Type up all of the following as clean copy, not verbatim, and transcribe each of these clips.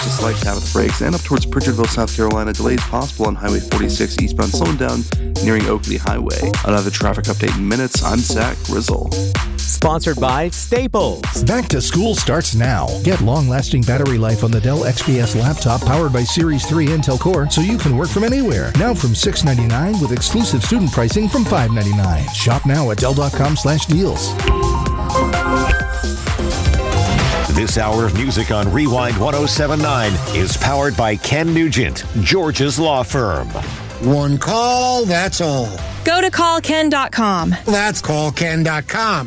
A slight tap of the brakes, and up towards Pritchardville, South Carolina. Delays possible on Highway 46 eastbound, slowing down nearing Oakley Highway. Another traffic update in minutes. I'm Zach Grizzle. Sponsored by Staples. Back to school starts now. Get long-lasting battery life on the Dell XPS laptop powered by Series 3 Intel Core so you can work from anywhere. Now from $699 with exclusive student pricing from $599. Shop now at Dell.com/deals. This hour of music on Rewind 107.9 is powered by Ken Nugent, George's law firm. One call, that's all. Go to callken.com. That's callken.com.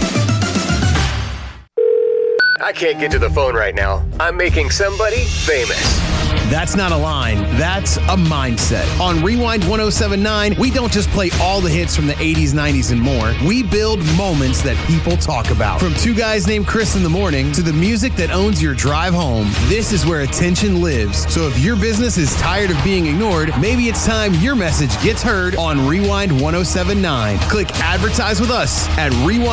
I can't get to the phone right now. I'm making somebody famous. That's not a line. That's a mindset. On Rewind 107.9, we don't just play all the hits from the 80s, 90s, and more. We build moments that people talk about. From Two Guys Named Chris in the Morning to the music that owns your drive home, this is where attention lives. So if your business is tired of being ignored, maybe it's time your message gets heard on Rewind 107.9. Click Advertise with us at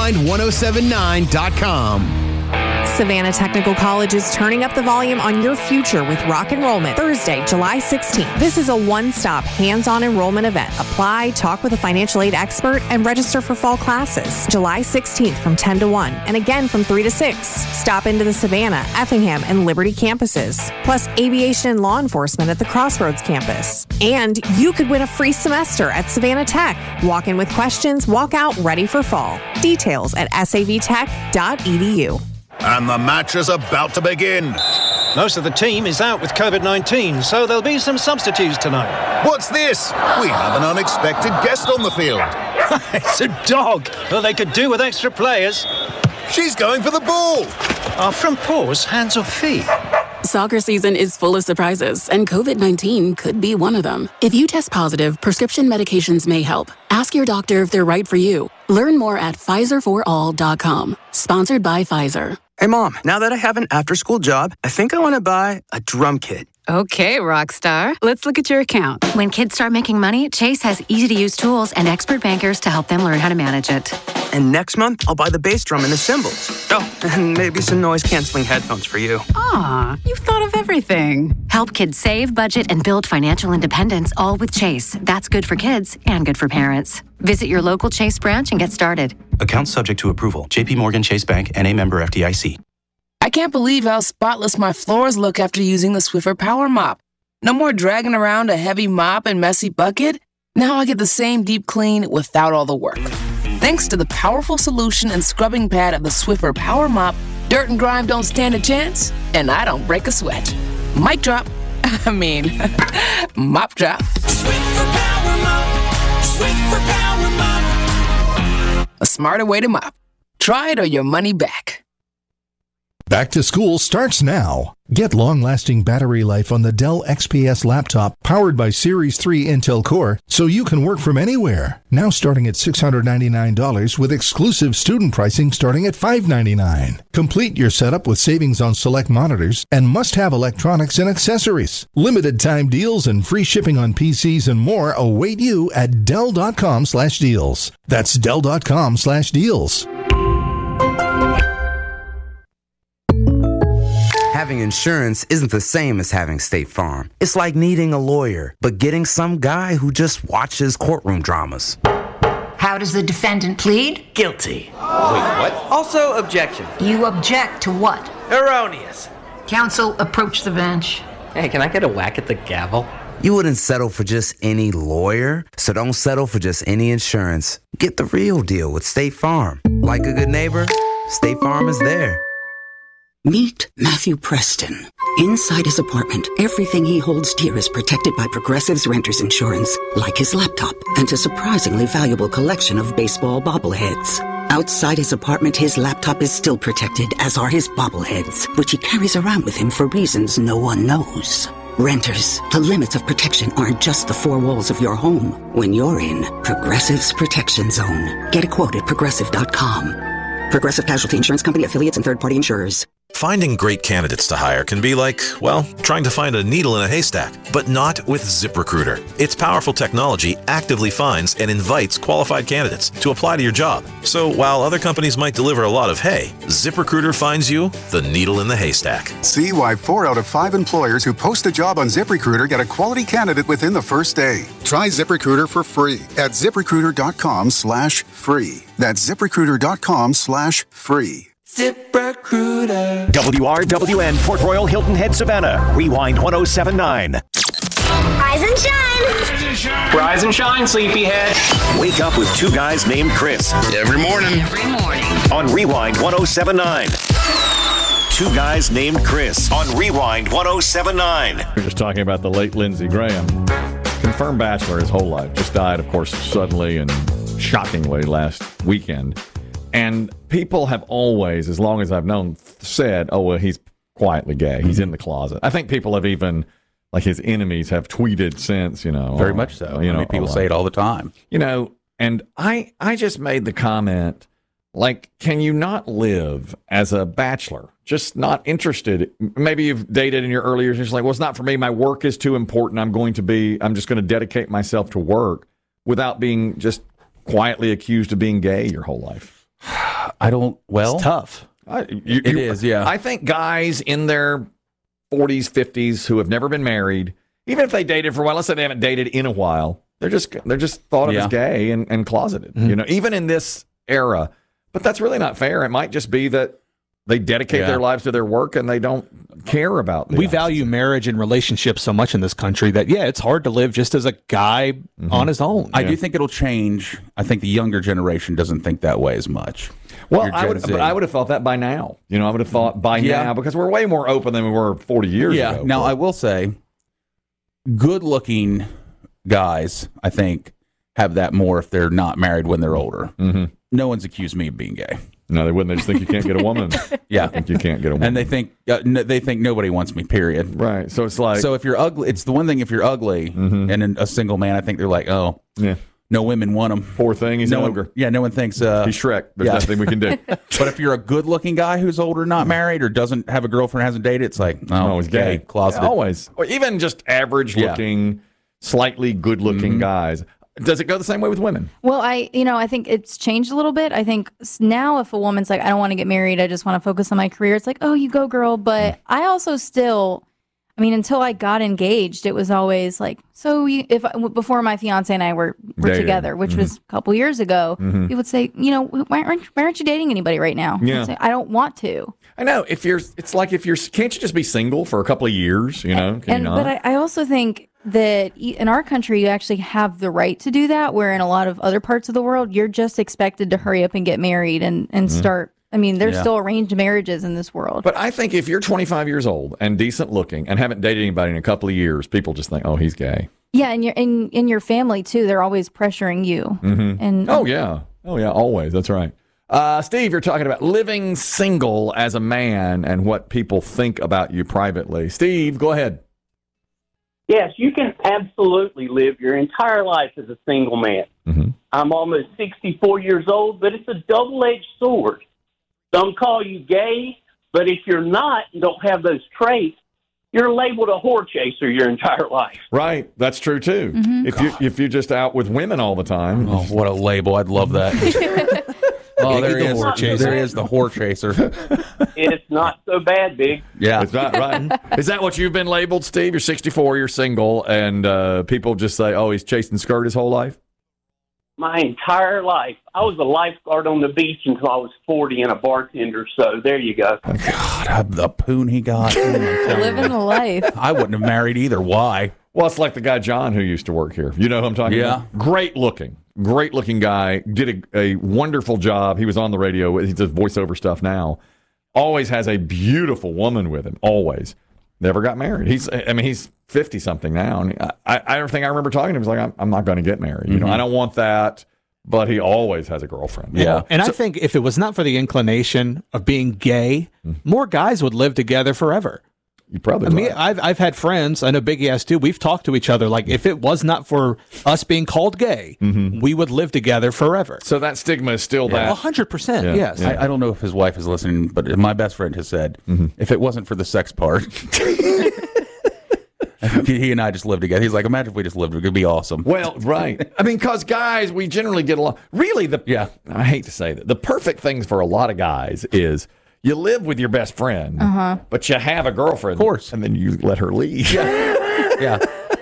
rewind1079.com. Savannah Technical College is turning up the volume on your future with Rock Enrollment Thursday, July 16th. This is a one-stop, hands-on enrollment event. Apply, talk with a financial aid expert, and register for fall classes. July 16th from 10 to 1, and again from 3 to 6. Stop into the Savannah, Effingham, and Liberty campuses, plus aviation and law enforcement at the Crossroads campus. And you could win a free semester at Savannah Tech. Walk in with questions, walk out ready for fall. Details at savtech.edu. And the match is about to begin. Most of the team is out with COVID-19, so there'll be some substitutes tonight. What's this? We have an unexpected guest on the field. It's a dog. Well, they could do with extra players. She's going for the ball. Are front paws hands or feet? Soccer season is full of surprises, and COVID-19 could be one of them. If you test positive, prescription medications may help. Ask your doctor if they're right for you. Learn more at PfizerForAll.com. Sponsored by Pfizer. Hey, Mom, now that I have an after-school job, I think I want to buy a drum kit. Okay, Rockstar. Let's look at your account. When kids start making money, Chase has easy-to-use tools and expert bankers to help them learn how to manage it. And next month, I'll buy the bass drum and the cymbals. Oh, and maybe some noise-canceling headphones for you. Aw, you've thought of everything. Help kids save, budget, and build financial independence, all with Chase. That's good for kids and good for parents. Visit your local Chase branch and get started. Account subject to approval. J.P. Morgan Chase Bank, N.A. member FDIC. I can't believe how spotless my floors look after using the Swiffer Power Mop. No more dragging around a heavy mop and messy bucket. Now I get the same deep clean without all the work. Thanks to the powerful solution and scrubbing pad of the Swiffer Power Mop, dirt and grime don't stand a chance, and I don't break a sweat. Mic drop. Mop drop. Swiffer Power Mop. Swiffer Power Mop. A smarter way to mop. Try it or your money back. Back to school starts now. Get long-lasting battery life on the Dell XPS laptop powered by Series 3 Intel Core so you can work from anywhere. Now starting at $699 with exclusive student pricing starting at $599. Complete your setup with savings on select monitors and must-have electronics and accessories. Limited time deals and free shipping on PCs and more await you at Dell.com/deals. That's Dell.com/deals. Having insurance isn't the same as having State Farm. It's like needing a lawyer, but getting some guy who just watches courtroom dramas. How does the defendant plead? Guilty. Wait, what? Also, objection. You object to what? Erroneous. Counsel, approach the bench. Hey, can I get a whack at the gavel? You wouldn't settle for just any lawyer, so don't settle for just any insurance. Get the real deal with State Farm. Like a good neighbor, State Farm is there. Meet Matthew Preston. Inside his apartment, everything he holds dear is protected by Progressive's renter's insurance, like his laptop and a surprisingly valuable collection of baseball bobbleheads. Outside his apartment, his laptop is still protected, as are his bobbleheads, which he carries around with him for reasons no one knows. Renters, the limits of protection aren't just the four walls of your home. When you're in Progressive's Protection Zone. Get a quote at Progressive.com. Progressive Casualty Insurance Company, affiliates, and third-party insurers. Finding great candidates to hire can be like, well, trying to find a needle in a haystack, but not with ZipRecruiter. Its powerful technology actively finds and invites qualified candidates to apply to your job. So while other companies might deliver a lot of hay, ZipRecruiter finds you the needle in the haystack. See why 4 out of 5 employers who post a job on ZipRecruiter get a quality candidate within the first day. Try ZipRecruiter for free at ZipRecruiter.com/free. That's ZipRecruiter.com/free. ZipRecruiter. WRWN, Port Royal, Hilton Head, Savannah. Rewind 1079. Rise and shine. Rise and shine, sleepyhead. Wake up with 2 guys named Chris. Every morning. On Rewind 1079. 2 guys named Chris on Rewind 1079. We're just talking about the late Lindsey Graham. Confirmed bachelor his whole life. Just died, of course, suddenly and shockingly last weekend. And people have always, as long as I've known, said, oh, well, he's quietly gay. He's in the closet. I think people have even, like his enemies, have tweeted since, Very much so. People say it all the time. And I just made the comment, like, can you not live as a bachelor? Just not interested. Maybe you've dated in your early years and you're like, well, it's not for me. My work is too important. I'm just going to dedicate myself to work without being just quietly accused of being gay your whole life. It's tough. It is, yeah. I think guys in their 40s, 50s who have never been married, even if they dated for a while, let's say they haven't dated in a while, they're just thought of as gay and closeted, even in this era. But that's really not fair. It might just be that they dedicate their lives to their work and they don't care about We value marriage and relationships so much in this country that, it's hard to live just as a guy on his own. I do think it'll change. I think the younger generation doesn't think that way as much. Well, I would have thought that by now. I would have thought by now because we're way more open than we were 40 years ago. Now, I will say, good-looking guys, I think, have that more if they're not married when they're older. Mm-hmm. No one's accused me of being gay. No, they wouldn't. They just think you can't get a woman. Yeah, I think you can't get a woman, and they think nobody wants me. Period. Right. So it's like, if you're ugly, it's the one thing. If you're ugly and a single man, I think they're like, oh, yeah, no women want him. Poor thing. He's an ogre. Yeah, no one thinks he's Shrek. There's nothing we can do. But if you're a good-looking guy who's older, not married, or doesn't have a girlfriend, hasn't dated, it's like, oh, he's gay, closeted. Always, or even just average-looking, slightly good-looking guys. Does it go the same way with women? Well, I think it's changed a little bit. I think now if a woman's like, I don't want to get married, I just want to focus on my career, it's like, oh, you go, girl. But I also still, until I got engaged, it was always like, before my fiance and I were together, which was a couple years ago, he would say, why aren't you dating anybody right now? Yeah. I'd say, I don't want to. I know. Can't you just be single for a couple of years? Can you not? But I also think that in our country, you actually have the right to do that, where in a lot of other parts of the world, you're just expected to hurry up and get married and start. There's still arranged marriages in this world. But I think if you're 25 years old and decent looking and haven't dated anybody in a couple of years, people just think, oh, he's gay. Yeah, and in your family, too, they're always pressuring you. And Oh, yeah, always. That's right. Steve, you're talking about living single as a man and what people think about you privately. Steve, go ahead. Yes, you can absolutely live your entire life as a single man. I'm almost 64 years old, but it's a double-edged sword. Some call you gay, but if you're not, you don't have those traits, you're labeled a whore chaser your entire life. Right, that's true too. If you're just out with women all the time. Oh, what a label! I'd love that. There he is. There is the whore chaser. It's not so bad, Big. Yeah, it's not right. Is that what you've been labeled, Steve? You're 64, you're single, and people just say, "Oh, he's chasing skirt his whole life." My entire life. I was a lifeguard on the beach until I was 40 and a bartender, so there you go. God, the poon he got. Living the life. I wouldn't have married either. Why? Well, it's like the guy John who used to work here. You know who I'm talking about? Great looking guy. Did a wonderful job. He was on the radio. He does voiceover stuff now. Always has a beautiful woman with him. Always. Never got married. He's 50-something now. And I don't think I remember talking to him. He was like, I'm not going to get married. I don't want that. But he always has a girlfriend. Yeah. And I think if it was not for the inclination of being gay, more guys would live together forever. You probably. I mean, I've had friends. I know Biggie has too. We've talked to each other. Like, if it was not for us being called gay, we would live together forever. So that stigma is still that. 100%. Yes. I don't know if his wife is listening, but my best friend has said, if it wasn't for the sex part, he and I just lived together. He's like, imagine if we just lived together. It'd be awesome. Well, right. I mean, because guys, we generally get along. Really, I hate to say that. The perfect thing for a lot of guys is you live with your best friend, but you have a girlfriend. Of course. And then you let her leave. Yeah.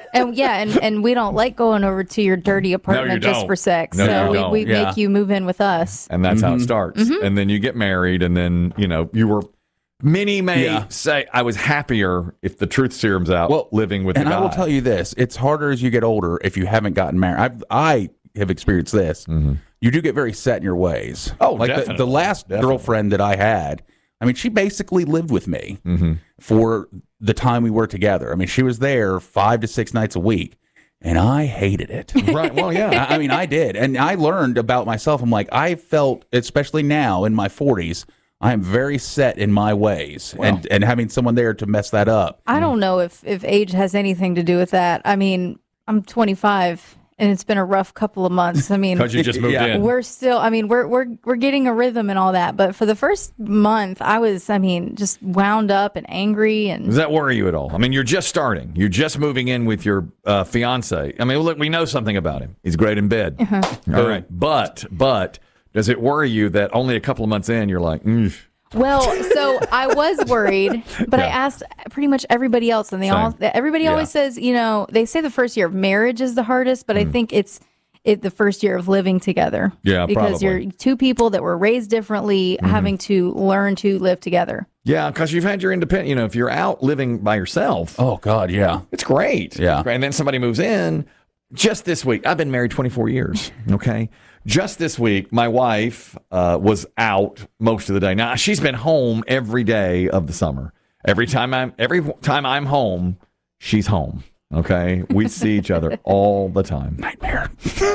And we don't like going over to your dirty apartment just for sex. No, so you don't. we make you move in with us. And that's how it starts. And then you get married, and then, you were... Many may say, I was happier if the truth serum's out living with the guy. And I will tell you this, it's harder as you get older if you haven't gotten married. I have experienced this. You do get very set in your ways. Oh, like definitely. The last girlfriend that I had, I mean, she basically lived with me for the time we were together. I mean, she was there 5 to 6 nights a week, and I hated it. Right, well, yeah. I mean, I did. And I learned about myself. I'm like, I felt, especially now in my 40s, I am very set in my ways, and having someone there to mess that up. I don't know if age has anything to do with that. I mean, I'm 25, and it's been a rough couple of months. I mean, because you just moved in. We're still. I mean, we're getting a rhythm and all that. But for the first month, I was. I mean, just wound up and angry. And does that worry you at all? I mean, you're just starting. You're just moving in with your fiance. I mean, look, we know something about him. He's great in bed. All right, but. Does it worry you that only a couple of months in, you're like, Well, so I was worried, but I asked pretty much everybody else, and everybody always says, they say the first year of marriage is the hardest, but I think it's the first year of living together. Yeah, because probably. you're two people that were raised differently, having to learn to live together. Yeah, because you've had your independent. If you're out living by yourself, oh God, yeah, it's great. Yeah, and then somebody moves in. Just this week, I've been married 24 years. Okay. Just this week, my wife was out most of the day. Now, she's been home every day of the summer. Every time I'm home, she's home. Okay? We see each other all the time. Nightmare.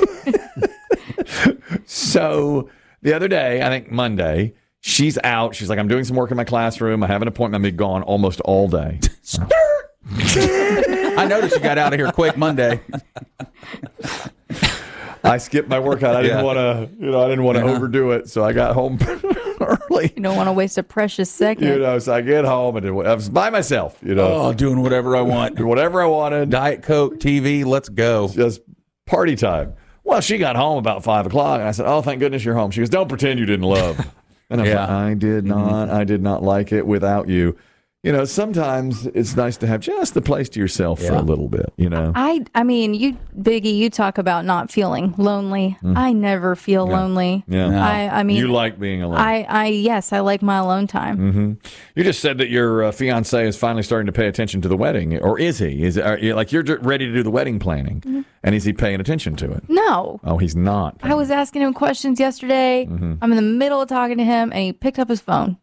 So, the other day, I think Monday, she's out. She's like, I'm doing some work in my classroom. I have an appointment. I'm going to be gone almost all day. I noticed you got out of here quick Monday. I skipped my workout. I didn't want to, overdo it, so I got home early. You don't want to waste a precious second. So I get home and I was by myself. Doing whatever I want, whatever I wanted. Diet Coke, TV, let's go. Just party time. Well, she got home about 5 o'clock, and I said, "Oh, thank goodness you're home." She goes, "Don't pretend you didn't love." And I was like, "I did not. I did not like it without you." Sometimes it's nice to have just the place to yourself for a little bit, I mean, Biggie, you talk about not feeling lonely. I never feel lonely. Yeah. No. I mean, you like being alone. Yes, I like my alone time. You just said that your fiance is finally starting to pay attention to the wedding, or is he? You're ready to do the wedding planning, and is he paying attention to it? No. Oh, he's not. I was asking him questions yesterday. I'm in the middle of talking to him, and he picked up his phone.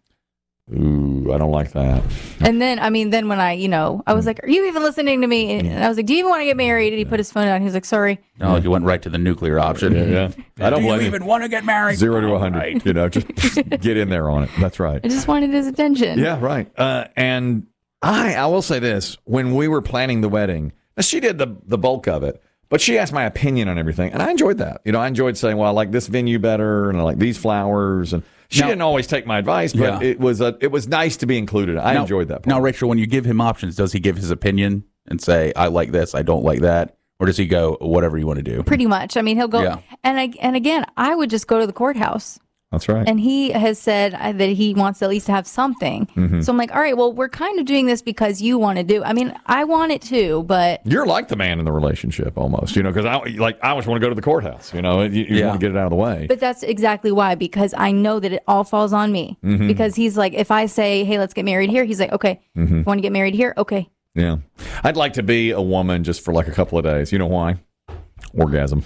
Ooh, I don't like that. And then, then when I was like, "Are you even listening to me?" And I was like, "Do you even want to get married?" And he put his phone down. He was like, "Sorry." No, you went right to the nuclear option. Yeah. I don't blame you. Even want to get married? 0 to 100. Right. Just get in there on it. That's right. I just wanted his attention. Yeah, right. And I will say this: when we were planning the wedding, she did the bulk of it. But she asked my opinion on everything, and I enjoyed that. I enjoyed saying, well, I like this venue better, and I like these flowers. And she didn't always take my advice, but it was nice to be included. I enjoyed that part. Now, Rachel, when you give him options, does he give his opinion and say, I like this, I don't like that? Or does he go, whatever you want to do? Pretty much. He'll go, and again, I would just go to the courthouse. That's right. And he has said that he wants at least to have something. So I'm like, all right, well, we're kind of doing this because you want to do. I want it too, but you're like the man in the relationship almost, because I always want to go to the courthrhouse. You want to get it out of the way. But that's exactly why, because I know that it all falls on me. Because he's like, if I say, hey, let's get married here, he's like, okay, you want to get married here? Okay. Yeah. I'd like to be a woman just for like a couple of days. You know why? Orgasm.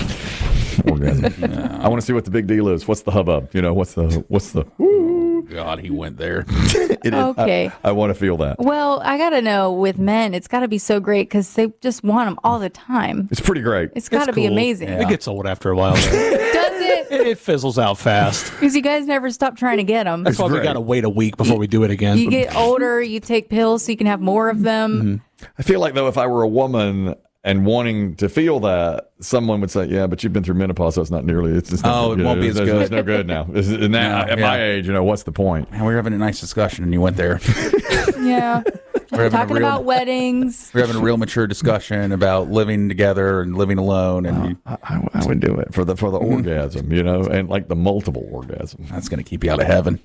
I want to see what the big deal is. What's the hubbub? What's the Ooh, God, he went there. It is. Okay. I want to feel that. Well, I got to know with men, it's got to be so great because they just want them all the time. It's pretty great. It's got to be amazing. Yeah. It gets old after a while. Though. Does it? It fizzles out fast. Because you guys never stop trying to get them. That's why we got to wait a week before we do it again. You get older, you take pills so you can have more of them. I feel like, though, if I were a woman and wanting to feel that, someone would say, yeah, but you've been through menopause, so it's not nearly. It's just not, it won't be as good. It's no good now. At my age, what's the point? And we were having a nice discussion, and you went there. Yeah. We're talking about weddings. We're having a real mature discussion about living together and living alone. And I would do it for the orgasm, and like the multiple orgasms. That's going to keep you out of heaven.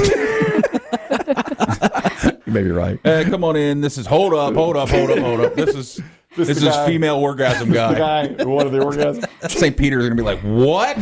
You may be right. Come on in. This is hold up. This is female orgasm guy. The guy, one of the orgasms. St. Peter's going to be like, what?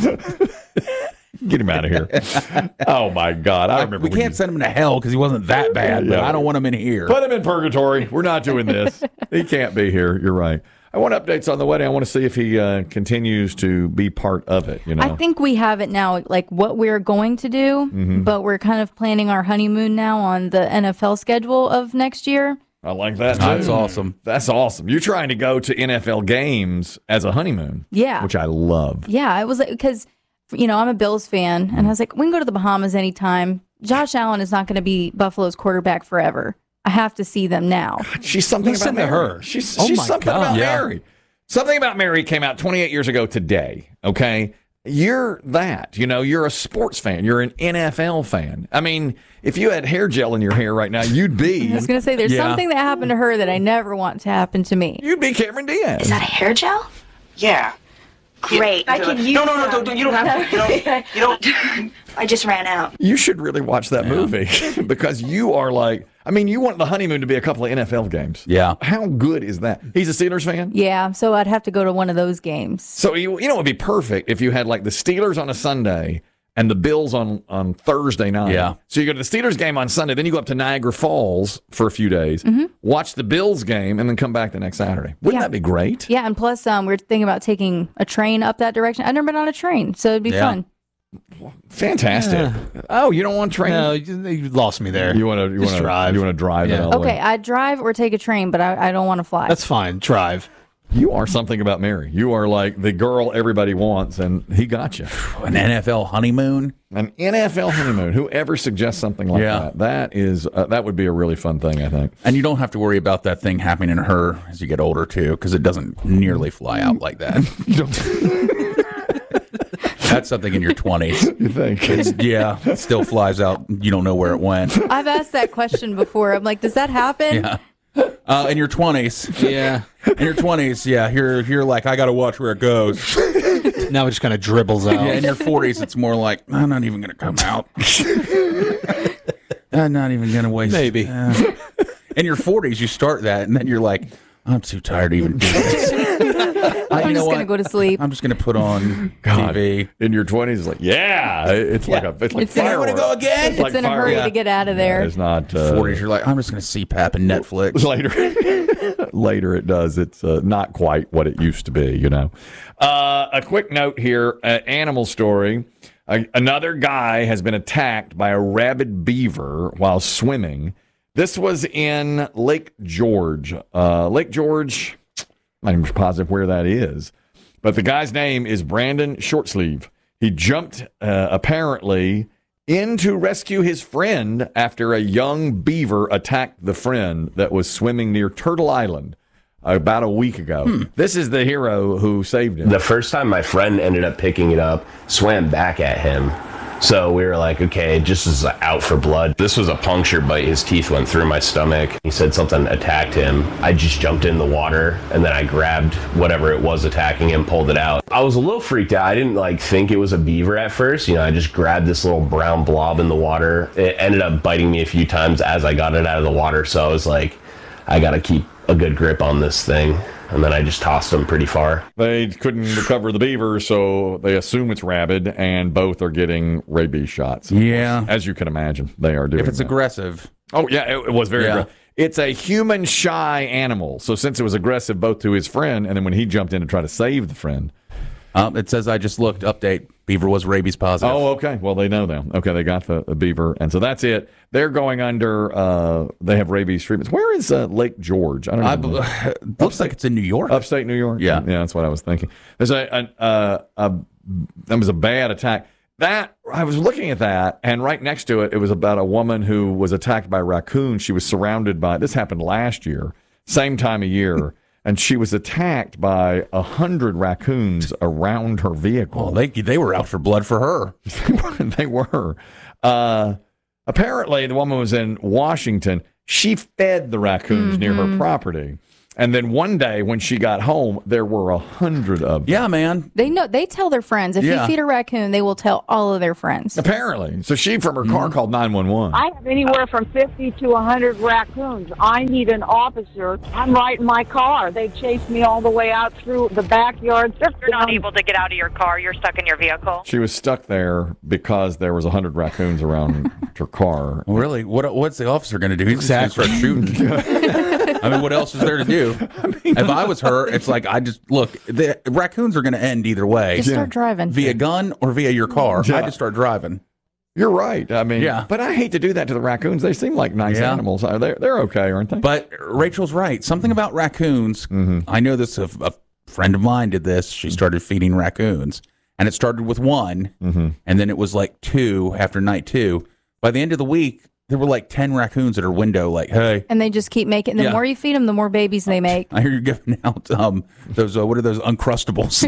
Get him out of here. Oh, my God. I remember. We can't send him to hell because he wasn't that bad, but I don't want him in here. Put him in purgatory. We're not doing this. He can't be here. You're right. I want updates on the wedding. I want to see if he continues to be part of it. I think we have it now, like what we're going to do, but we're kind of planning our honeymoon now on the NFL schedule of next year. I like that, too. That's awesome. That's awesome. You're trying to go to NFL games as a honeymoon. Yeah. Which I love. Yeah, it was because, I'm a Bills fan, and I was like, we can go to the Bahamas anytime. Josh Allen is not going to be Buffalo's quarterback forever. I have to see them now. She's something about Mary. Her. She's something about Mary. Something about Mary came out 28 years ago today, okay? You're that. You're a sports fan. You're an NFL fan. I mean, if you had hair gel in your hair right now, you'd be. I was going to say, there's something that happened to her that I never want to happen to me. You'd be Cameron Diaz. Is that a hair gel? Yeah. Great. I can use No, you don't have to. You don't. I just ran out. You should really watch that movie because you are like, you want the honeymoon to be a couple of NFL games. Yeah. How good is that? He's a Steelers fan? Yeah, so I'd have to go to one of those games. So, it would be perfect if you had like the Steelers on a Sunday and the Bills on Thursday night. Yeah. So you go to the Steelers game on Sunday, then you go up to Niagara Falls for a few days, watch the Bills game, and then come back the next Saturday. Wouldn't that be great? Yeah, and plus we're thinking about taking a train up that direction. I've never been on a train, so it'd be fun. Fantastic. Oh, you don't want train? No, you lost me there. You want to drive? You want to drive? Yeah. Okay, I'd drive or take a train, but I don't want to fly. That's fine. Drive. You are something about Mary. You are like the girl everybody wants, and he got you. An NFL honeymoon? An NFL honeymoon. Whoever suggests something like that would be a really fun thing, I think. And you don't have to worry about that thing happening to her as you get older, too, because it doesn't nearly fly out like that. That's something in your 20s. You think? It still flies out. You don't know where it went. I've asked that question before. I'm like, does that happen? Yeah. In your 20s. Yeah. In your 20s, you're like, I got to watch where it goes. Now it just kind of dribbles out. Yeah, in your 40s, it's more like, I'm not even going to come out. I'm not even going to waste. Maybe. In your 40s, you start that, and then you're like, I'm too tired to even do this. I'm just going to go to sleep. I'm just going to put on TV. In your 20s, it's like, it's like it's you want to go again? It's in a hurry to get out of there. It's not 40s. You're like, I'm just going to CPAP and Netflix. Later it does. It's not quite what it used to be, A quick note here, animal story. Another guy has been attacked by a rabid beaver while swimming. This was in Lake George. Lake George, I'm not even positive where that is. But the guy's name is Brandon Shortsleeve. He jumped, apparently, in to rescue his friend after a young beaver attacked the friend that was swimming near Turtle Island about a week ago. This is the hero who saved him. The first time my friend ended up picking it up, swam back at him. So we were like, okay, just is out for blood. This was a puncture bite. His teeth went through my stomach. He said something attacked him. I just jumped in the water, and then I grabbed whatever it was attacking him, pulled it out. I was a little freaked out. I didn't think it was a beaver at first. I just grabbed this little brown blob in the water. It ended up biting me a few times as I got it out of the water. So I was like, I got to keep a good grip on this thing. And then I just tossed him pretty far. They couldn't recover the beaver, so they assume it's rabid, and both are getting rabies shots. Yeah. As you can imagine, they are doing If it's that. Aggressive. Oh, yeah, it was very aggressive. It's a human-shy animal. So since it was aggressive both to his friend, and then when he jumped in to try to save the friend. It says, I just looked, update, beaver was rabies positive. Oh, okay. Well, they know now. Okay, they got the beaver. And so that's it. They're going under, they have rabies treatments. Where is Lake George? I don't know. Looks like it's in New York. Upstate New York? Yeah. Yeah, that's what I was thinking. There's a was a bad attack. That I was looking at that, and right next to it, it was about a woman who was attacked by raccoons. She was surrounded by. This happened last year, same time of year, and she was attacked by 100 raccoons around her vehicle. Well, they were out for blood for her. They were. Apparently, the woman was in Washington. She fed the raccoons near her property. And then one day when she got home, there were 100 of them. Yeah, man. They tell their friends. If you feed a raccoon, they will tell all of their friends. Apparently. So she, from her car, called 911. I have anywhere from 50 to 100 raccoons. I need an officer. I'm right in my car. They chased me all the way out through the backyard. You're not able to get out of your car. You're stuck in your vehicle. She was stuck there because there was 100 raccoons around her car. Well, really? What's the officer going to do? He's just going to start shooting. I mean, what else is there to do? If I was her, it's like the raccoons are going to end either way. Just start driving. Via gun or via your car. I just start driving. You're right. I mean, but I hate to do that to the raccoons. They seem like nice animals. They're okay, aren't they? But Rachel's right. Something about raccoons. I know this. A friend of mine did this. She started feeding raccoons, and it started with one, and then it was like 2 after night 2. By the end of the week, there were like 10 raccoons at her window, like, hey. And they just keep making. The more you feed them, the more babies they make. I hear you're giving out those, what are those, Uncrustables?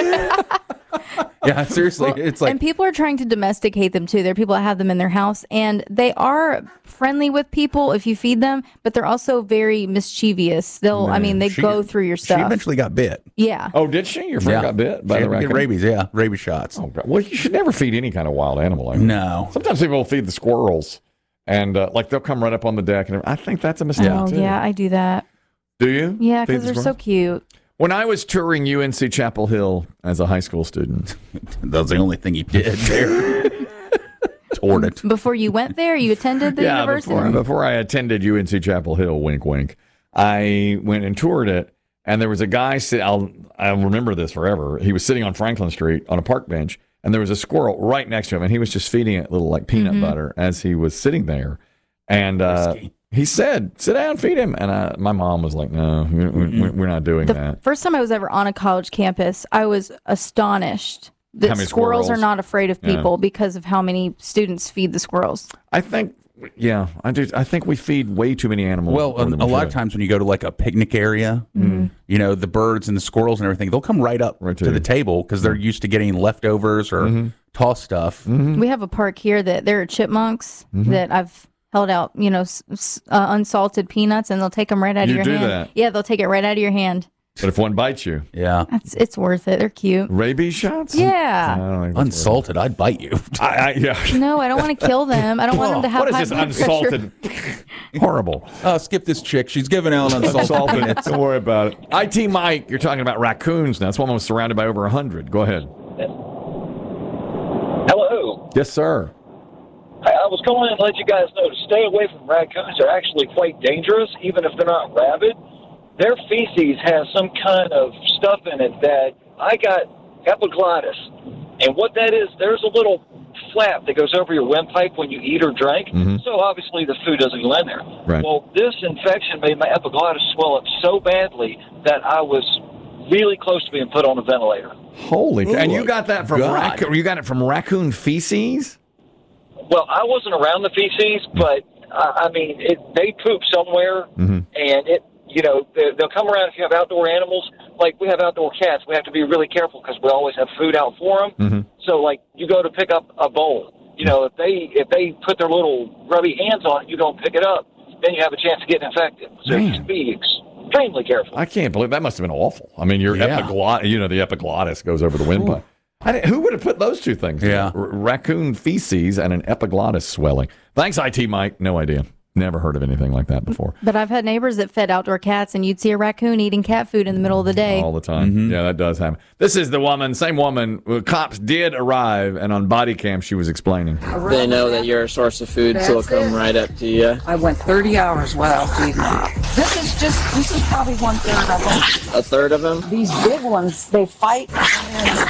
Yeah, seriously. It's like. And people are trying to domesticate them, too. There are people that have them in their house, and they are friendly with people if you feed them, but they're also very mischievous. They go through your stuff. She eventually got bit. Yeah. Oh, did she? Your friend got bit by the raccoon? Rabies, rabies shots. Oh, well, you should never feed any kind of wild animal like that. No. Sometimes people will feed the squirrels. And they'll come right up on the deck, and I think that's a mistake too. Yeah, I do that. Do you? Yeah, because they're so cute. When I was touring UNC Chapel Hill as a high school student, that was the only thing he did there. Toured it. Before you went there, you attended the university. Before I attended UNC Chapel Hill, wink, wink. I went and toured it, and there was a guy. I'll remember this forever. He was sitting on Franklin Street on a park bench. And there was a squirrel right next to him, and he was just feeding it little like peanut butter as he was sitting there. And he said, "Sit down, feed him." And my mom was like, "No, we're not doing that." First time I was ever on a college campus, I was astonished that squirrels are not afraid of people because of how many students feed the squirrels. I think. Yeah, I do. I think we feed way too many animals. Well, a lot of times when you go to like a picnic area, the birds and the squirrels and everything, they'll come right up to the table because they're used to getting leftovers or tossed stuff. We have a park here that there are chipmunks that I've held out, unsalted peanuts, and they'll take them right out of your hand. That? Yeah, they'll take it right out of your hand. But if one bites you, it's worth it. They're cute. Rabies shots? Yeah. Unsalted, I'd bite you. No, I don't want to kill them. I don't want them to have what is high this blood unsalted? Horrible. Skip this chick. She's giving out unsalted. Don't worry about it. IT Mike, you're talking about raccoons now. This woman was surrounded by over 100. Go ahead. Hello. Yes, sir. I was calling to let you guys know to stay away from raccoons. They're actually quite dangerous, even if they're not rabid. Their feces has some kind of stuff in it that I got epiglottis. And what that is, there's a little flap that goes over your windpipe when you eat or drink. So obviously the food doesn't go in there. Right. Well, this infection made my epiglottis swell up so badly that I was really close to being put on a ventilator. Holy! And you got that from raccoon? You got it from raccoon feces? Well, I wasn't around the feces, but they poop somewhere, and it. They'll come around if you have outdoor animals. Like, we have outdoor cats. We have to be really careful because we always have food out for them. So, like, you go to pick up a bowl. If they put their little grubby hands on it, you don't pick it up, then you have a chance of getting infected. So you should be extremely careful. I can't believe that must have been awful. I mean, your epiglottis, the epiglottis goes over the windpipe. Who would have put those two things? Yeah. Raccoon feces and an epiglottis swelling. Thanks, IT Mike. No idea. Never heard of anything like that before. But I've had neighbors that fed outdoor cats, and you'd see a raccoon eating cat food in the middle of the day. All the time. Yeah, that does happen. This is the same woman. Cops did arrive, and on body cam, she was explaining. They know that you're a source of food, so they'll come right up to you. I went 30 hours without feeding them. This is probably 1/3 of them. A third of them? These big ones, they fight.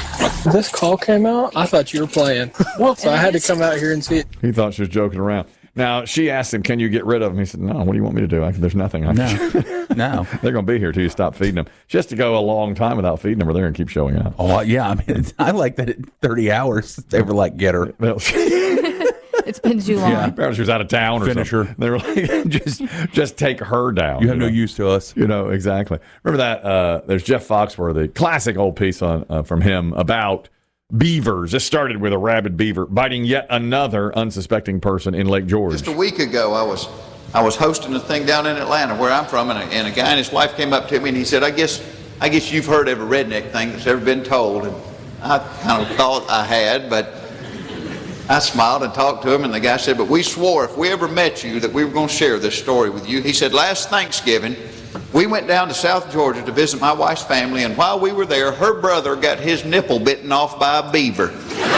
This call came out, I thought you were playing. So I had to come out here and see it. He thought she was joking around. Now, she asked him, can you get rid of him? He said, no, what do you want me to do? There's nothing I can do. No. They're going to be here till you stop feeding them. She has to go a long time without feeding them or they're going to keep showing up. Oh, yeah. I mean, I like that at 30 hours, they were like, get her. It's been too long. Yeah, apparently she was out of town or Finish something. They were like, just take her down. You have no use to us. Exactly. Remember that? There's Jeff Foxworthy, classic old piece on from him about beavers. This started with a rabid beaver biting yet another unsuspecting person in Lake George. Just a week ago, I was hosting a thing down in Atlanta, where I'm from, and a guy and his wife came up to me and he said, I guess you've heard every redneck thing that's ever been told. And I kind of thought I had, but I smiled and talked to him, and the guy said, but we swore if we ever met you that we were going to share this story with you. He said, last Thanksgiving, we went down to South Georgia to visit my wife's family, and while we were there, her brother got his nipple bitten off by a beaver.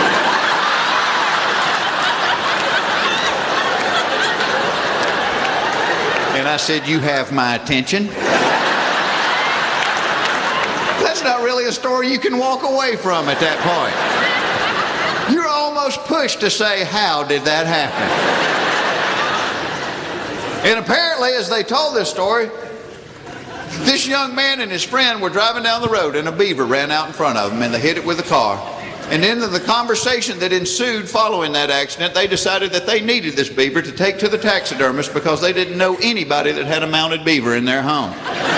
And I said, you have my attention. That's not really a story you can walk away from at that point. You're almost pushed to say, how did that happen? And apparently, as they told this story, this young man and his friend were driving down the road and a beaver ran out in front of them and they hit it with a car. And in the conversation that ensued following that accident, they decided that they needed this beaver to take to the taxidermist because they didn't know anybody that had a mounted beaver in their home.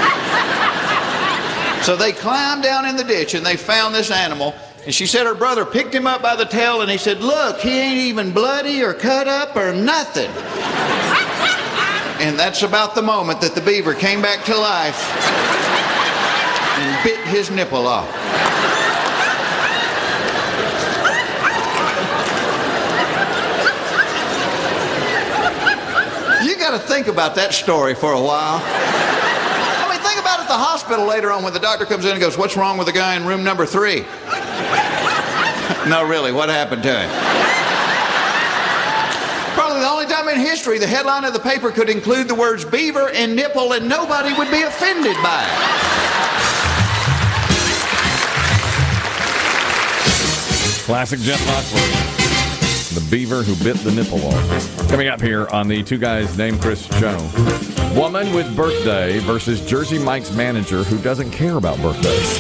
So they climbed down in the ditch and they found this animal. And she said her brother picked him up by the tail and he said, look, he ain't even bloody or cut up or nothing. And that's about the moment that the beaver came back to life and bit his nipple off. You got to think about that story for a while. I mean, think about it at the hospital later on when the doctor comes in and goes, what's wrong with the guy in room number 3? No, really, what happened to him? Probably the only time in history the headline of the paper could include the words beaver and nipple and nobody would be offended by it. Classic Jeff Foxworthy, the beaver who bit the nipple off. Coming up here on the Two Guys Named Chris show. Woman with birthday versus Jersey Mike's manager who doesn't care about birthdays.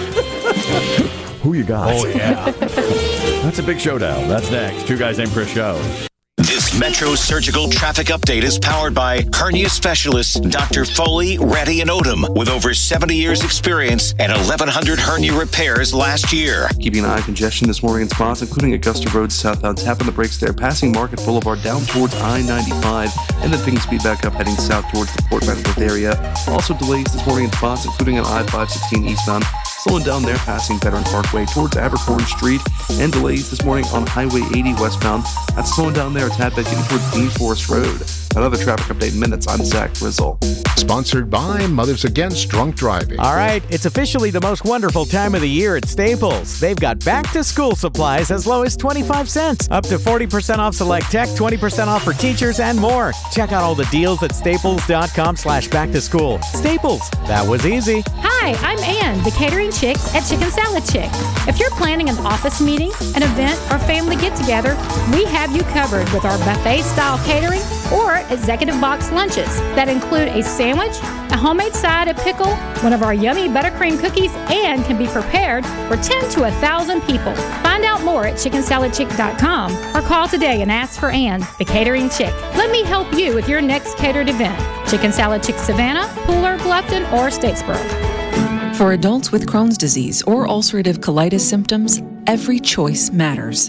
Who you got? Oh, yeah. That's a big showdown. That's next. Two Guys Named Chris show. This Metro Surgical Traffic Update is powered by hernia specialist Dr. Foley, Ratty, and Odom with over 70 years experience and 1,100 hernia repairs last year. Keeping an eye on congestion this morning in spots, including Augusta Road southbound. Tapping the brakes there, passing Market Boulevard down towards I-95, and then picking speed back up heading south towards the Port Benedict area. Also delays this morning in spots, including on I-516 eastbound. Slowing down there, passing Veteran Parkway towards Abercorn Street, and delays this morning on Highway 80 westbound. That's slowing down there a tad bit, getting towards Dean Forest Road. Another traffic update in minutes. I'm Zach Grizzle. Sponsored by Mothers Against Drunk Driving. All right, it's officially the most wonderful time of the year at Staples. They've got back-to-school supplies as low as 25 cents, up to 40% off select tech, 20% off for teachers, and more. Check out all the deals at staples.com/back-to-school. Staples, that was easy. Hi, I'm Ann, the catering chick at Chicken Salad Chick. If you're planning an office meeting, an event, or family get-together, we have you covered with our buffet-style catering or executive box lunches that include a sandwich, a homemade side of pickle, one of our yummy buttercream cookies, and can be prepared for 10 to 1,000 people. Find out more at chickensaladchick.com or call today and ask for Ann, the catering chick. Let me help you with your next catered event. Chicken Salad Chick Savannah, Pooler, Bluffton, or Statesboro. For adults with Crohn's disease or ulcerative colitis symptoms, every choice matters.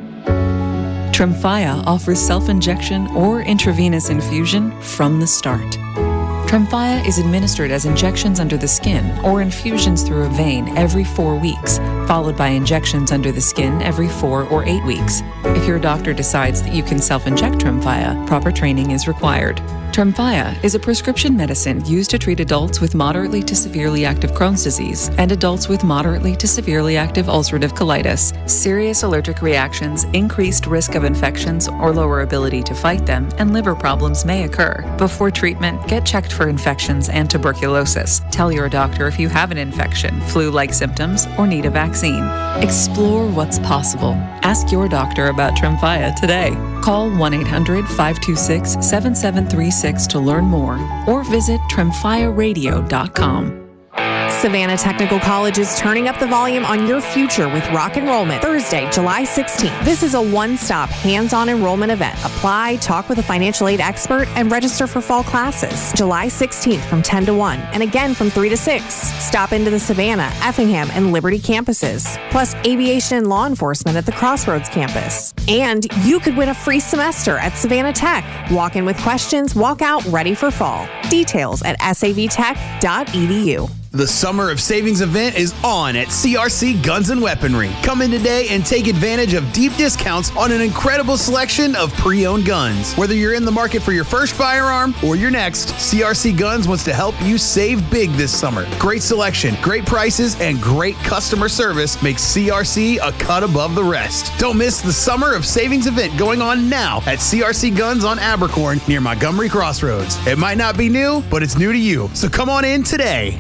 Tremfya offers self-injection or intravenous infusion from the start. Tremfya is administered as injections under the skin or infusions through a vein every 4 weeks, followed by injections under the skin every 4 or 8 weeks. If your doctor decides that you can self-inject Tremfya, proper training is required. Tremfya is a prescription medicine used to treat adults with moderately to severely active Crohn's disease and adults with moderately to severely active ulcerative colitis. Serious allergic reactions, increased risk of infections or lower ability to fight them, and liver problems may occur. Before treatment, get checked for infections and tuberculosis. Tell your doctor if you have an infection, flu-like symptoms, or need a vaccine. Explore what's possible. Ask your doctor about Tremfya today. Call 1-800-526-7736 to learn more or visit TremfyaRadio.com. Savannah Technical College is turning up the volume on your future with Rock Enrollment, Thursday, July 16th. This is a one-stop, hands-on enrollment event. Apply, talk with a financial aid expert, and register for fall classes. July 16th from 10 to 1, and again from 3 to 6. Stop into the Savannah, Effingham, and Liberty campuses. Plus, aviation and law enforcement at the Crossroads campus. And you could win a free semester at Savannah Tech. Walk in with questions, walk out ready for fall. Details at savtech.edu. The Summer of Savings event is on at CRC Guns & Weaponry. Come in today and take advantage of deep discounts on an incredible selection of pre-owned guns. Whether you're in the market for your first firearm or your next, CRC Guns wants to help you save big this summer. Great selection, great prices, and great customer service makes CRC a cut above the rest. Don't miss the Summer of Savings event going on now at CRC Guns on Abercorn near Montgomery Crossroads. It might not be new, but it's new to you. So come on in today.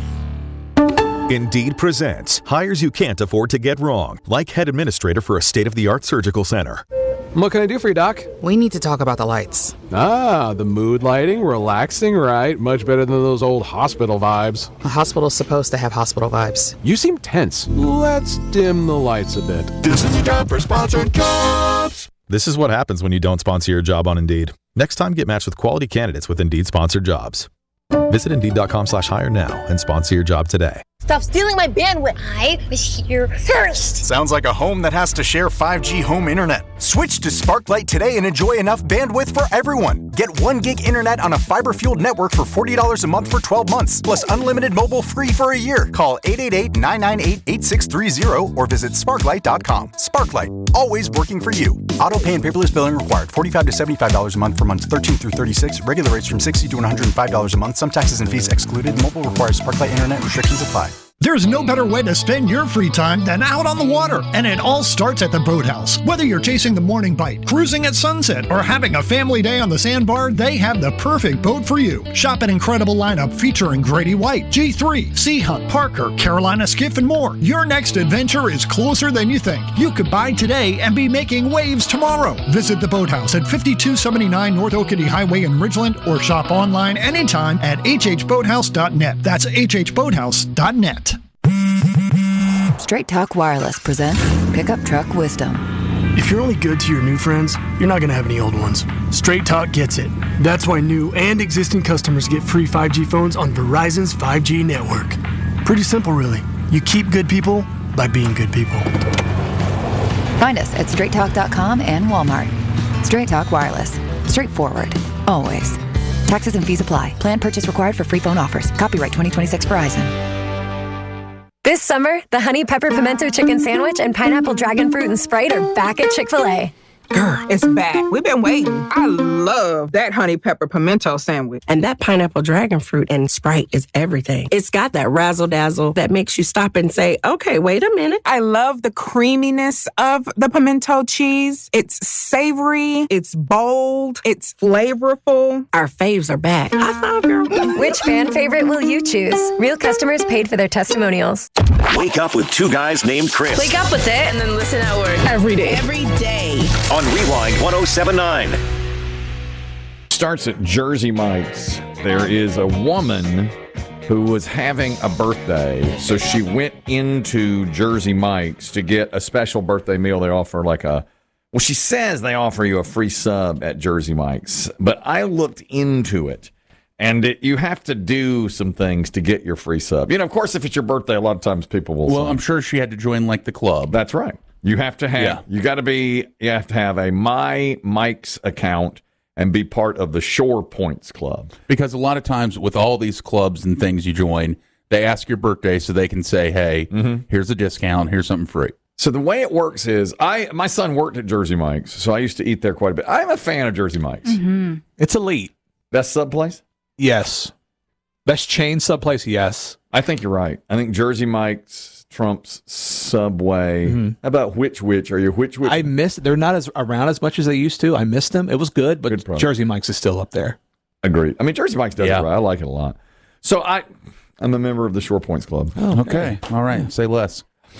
Indeed presents hires you can't afford to get wrong, like head administrator for a state-of-the-art surgical center. What can I do for you, Doc? We need to talk about the lights. Ah, the mood lighting, relaxing, right? Much better than those old hospital vibes. A hospital's supposed to have hospital vibes. You seem tense. Let's dim the lights a bit. This is time for sponsored jobs. This is what happens when you don't sponsor your job on Indeed. Next time, get matched with quality candidates with Indeed sponsored jobs. Visit Indeed.com/hire now and sponsor your job today. Stop stealing my bandwidth. I was here first. Sounds like a home that has to share 5G home internet. Switch to Sparklight today and enjoy enough bandwidth for everyone. Get 1 gig internet on a fiber-fueled network for $40 a month for 12 months, plus unlimited mobile free for a year. Call 888-998-8630 or visit sparklight.com. Sparklight, always working for you. Auto pay and paperless billing required. $45 to $75 a month for months 13 through 36. Regular rates from $60 to $105 a month. Some taxes and fees excluded. Mobile requires Sparklight internet. Restrictions apply. There's no better way to spend your free time than out on the water, and it all starts at the Boathouse. Whether you're chasing the morning bite, cruising at sunset, or having a family day on the sandbar, they have the perfect boat for you. Shop an incredible lineup featuring Grady White, G3, Sea Hunt, Parker, Carolina Skiff, and more. Your next adventure is closer than you think. You could buy today and be making waves tomorrow. Visit the Boathouse at 5279 North Oakity Highway in Ridgeland, or shop online anytime at hhboathouse.net. That's hhboathouse.net. Straight Talk Wireless presents Pickup Truck Wisdom. If you're only good to your new friends, you're not going to have any old ones. Straight Talk gets it. That's why new and existing customers get free 5G phones on Verizon's 5G network. Pretty simple, really. You keep good people by being good people. Find us at straighttalk.com and Walmart. Straight Talk Wireless. Straightforward. Always. Taxes and fees apply. Plan purchase required for free phone offers. Copyright 2026 Verizon. This summer, the Honey Pepper Pimento Chicken Sandwich and Pineapple Dragon Fruit and Sprite are back at Chick-fil-A. Girl, it's back. We've been waiting. I love that Honey Pepper Pimento Sandwich. And that Pineapple Dragon Fruit and Sprite is everything. It's got that razzle-dazzle that makes you stop and say, okay, wait a minute. I love the creaminess of the pimento cheese. It's savory, it's bold, it's flavorful. Our faves are back. I saw, girl. Which fan favorite will you choose? Real customers paid for their testimonials. Wake up with two guys named Chris. Wake up with it and then listen at work. Every day. Every day. On Rewind 1079. Starts at Jersey Mike's. There is a woman who was having a birthday, so she went into Jersey Mike's to get a special birthday meal. They offer she says they offer you a free sub at Jersey Mike's, but I looked into it. And you have to do some things to get your free sub. Of course, if it's your birthday, a lot of times people will. Well, I'm sure she had to join the club. That's right. You have to have. Yeah. You have to have a My Mike's account and be part of the Shore Points Club. Because a lot of times with all these clubs and things you join, they ask your birthday so they can say, "Hey, here's a discount. Here's something free." So the way it works is, my son worked at Jersey Mike's, so I used to eat there quite a bit. I'm a fan of Jersey Mike's. Mm-hmm. It's elite. Best sub place? Yes. Best chain sub place? Yes. I think you're right. I think Jersey Mike's trumps Subway. Mm-hmm. How about which? Are you which? I miss. They're not around as much as they used to. I missed them. It was good, but Jersey Mike's is still up there. Agreed. I mean, Jersey Mike's does it right. I like it a lot. So I'm a member of the Shore Points Club. Oh, okay. All right. Say less.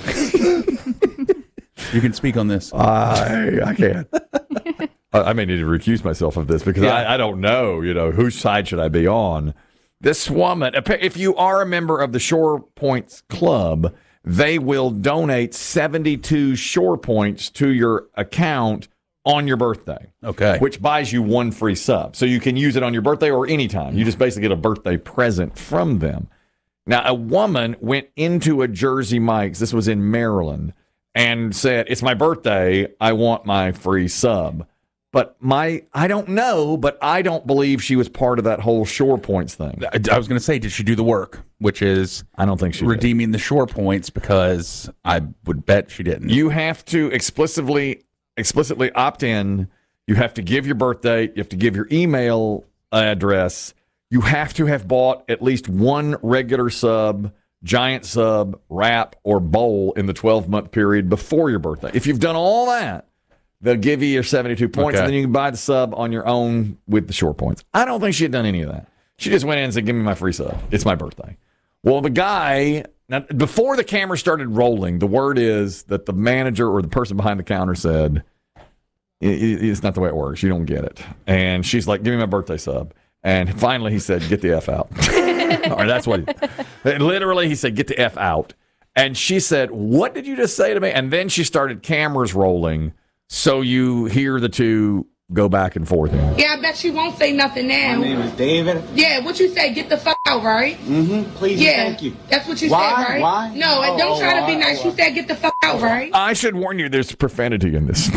You can speak on this. I can't. I may need to recuse myself of this because I don't know, whose side should I be on? This woman, if you are a member of the Shore Points Club, they will donate 72 Shore Points to your account on your birthday. Okay. Which buys you one free sub. So you can use it on your birthday or anytime. You just basically get a birthday present from them. Now, a woman went into a Jersey Mike's, this was in Maryland, and said, it's my birthday, I want my free sub. But I don't know, but I don't believe she was part of that whole Shore Points thing. I was going to say, did she do the work? Which is, I don't think she redeeming the Shore Points, because I would bet she didn't. You have to explicitly opt in. You have to give your birth date. You have to give your email address. You have to have bought at least one regular sub, giant sub, wrap, or bowl in the 12-month period before your birthday. If you've done all that, they'll give you your 72 points, and then you can buy the sub on your own with the Shore Points. I don't think she had done any of that. She just went in and said, give me my free sub. It's my birthday. Well, the guy, now, before the camera started rolling, the word is that the manager or the person behind the counter said, it's not the way it works. You don't get it. And she's like, give me my birthday sub. And finally he said, get the F out. Or that's what literally he said, get the F out. And she said, what did you just say to me? And then she started cameras rolling. So you hear the two go back and forth. Yeah, I bet she won't say nothing now. My name is David. Yeah, what you say? Get the fuck out, right? Mm-hmm. Please and thank you. That's what you said, right? Why? No, don't try to be nice. You said get the fuck out, right? I should warn you, there's profanity in this.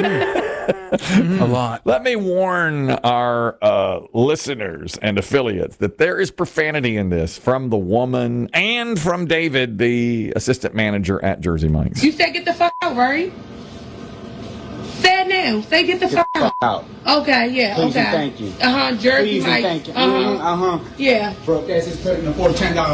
A lot. Let me warn our listeners and affiliates that there is profanity in this from the woman and from David, the assistant manager at Jersey Mike's. You said get the fuck out, right? Say it now. Say get the fuck out. Okay, yeah, Please okay. And thank you. Jersey Please Mike. And thank you. Yeah. Broke ass is putting the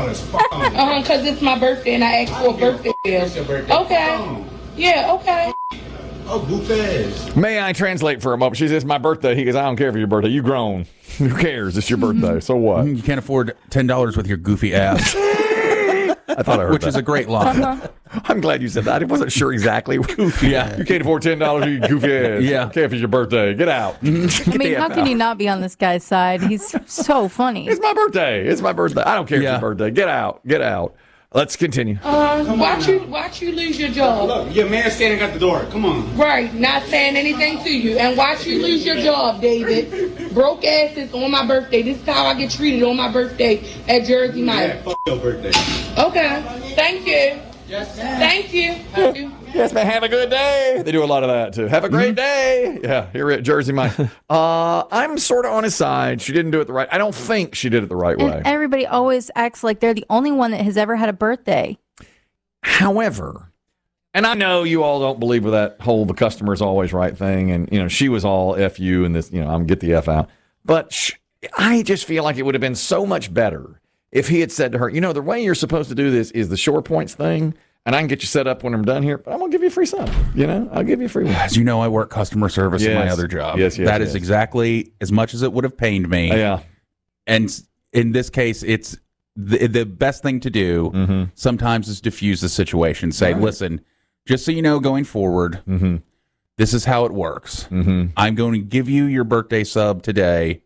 $10. Because it's my birthday and I asked for a birthday bill. It's your birthday. Okay. Yeah, okay. Oh, goof ass. May I translate for a moment? She says, it's my birthday. He goes, I don't care for your birthday. You grown. Who cares? It's your birthday. So what? You can't afford $10 with your goofy ass. I thought I heard Which is a great line. I'm glad you said that. I wasn't sure exactly. Goofy. Yeah. You can't afford $10, you goofy ass. Yeah. I can't for your birthday. Get out. I mean, how can you not be on this guy's side? He's so funny. It's my birthday. It's my birthday. I don't care if it's your birthday. Get out. Get out. Let's continue. Watch you lose your job. Look, your man standing at the door. Come on. Right, not saying anything to you. And watch you lose your job, David. Broke asses on my birthday. This is how I get treated on my birthday at Jersey Mike. Yeah, fuck your birthday. Okay. Thank you. Yes, Thank you. Yes, man. Have a good day. They do a lot of that, too. Have a great day. Yeah, here at Jersey Mike. I'm sort of on his side. She didn't do it the right. I don't think she did it the right way. And everybody always acts like they're the only one that has ever had a birthday. However, and I know you all don't believe with that whole the customer's always right thing. And, she was all F you and this, I'm get the F out. But I just feel like it would have been so much better if he had said to her, the way you're supposed to do this is the Shore Points thing. And I can get you set up when I'm done here, but I'm going to give you a free sub. I'll give you a free one. As you know, I work customer service in my other job. Yes. That is exactly as much as it would have pained me. Yeah. And in this case, it's the best thing to do sometimes is diffuse the situation. Say, listen, just so you know, going forward, this is how it works. I'm going to give you your birthday sub today.